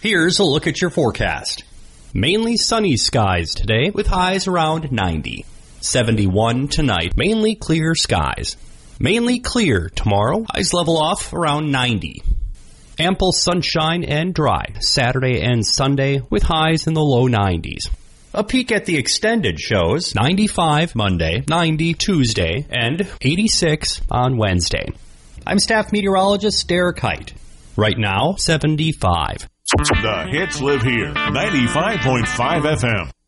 Here's a look at your forecast. Mainly sunny skies today with highs around 90. 71 tonight, mainly clear skies. Mainly clear tomorrow, highs level off around 90. Ample sunshine and dry Saturday and Sunday with highs in the low 90s. A peek at the extended shows 95 Monday, 90 Tuesday, and 86 on Wednesday. I'm staff meteorologist Derek Height. Right now, 75. The hits live here. 95.5 FM.